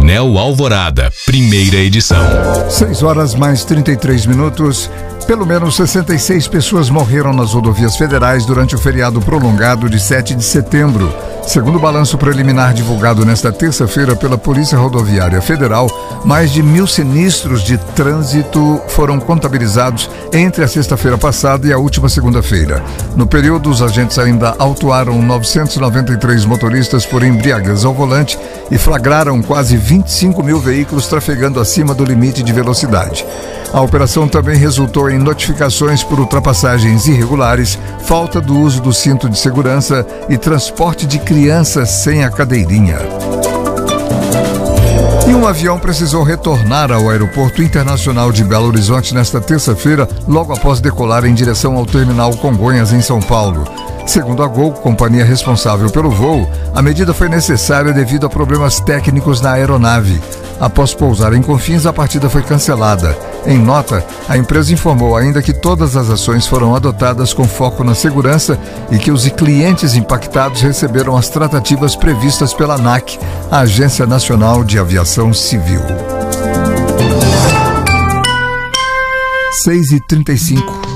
Anel Alvorada, primeira edição. 6h mais 33. Pelo menos 66 pessoas morreram nas rodovias federais durante o feriado prolongado de 7 de setembro. Segundo o balanço preliminar divulgado nesta terça-feira pela Polícia Rodoviária Federal, mais de 1.000 sinistros de trânsito foram contabilizados entre a sexta-feira passada e a última segunda-feira. No período, os agentes ainda autuaram 993 motoristas por embriaguez ao volante e flagraram quase 25 mil veículos trafegando acima do limite de velocidade. A operação também resultou em notificações por ultrapassagens irregulares, falta do uso do cinto de segurança e transporte de crianças sem a cadeirinha. E um avião precisou retornar ao Aeroporto Internacional de Belo Horizonte nesta terça-feira, logo após decolar em direção ao Terminal Congonhas, em São Paulo. Segundo a Gol, companhia responsável pelo voo, a medida foi necessária devido a problemas técnicos na aeronave. Após pousar em Confins, a partida foi cancelada. Em nota, a empresa informou ainda que todas as ações foram adotadas com foco na segurança e que os clientes impactados receberam as tratativas previstas pela ANAC, a Agência Nacional de Aviação Civil. 6h35.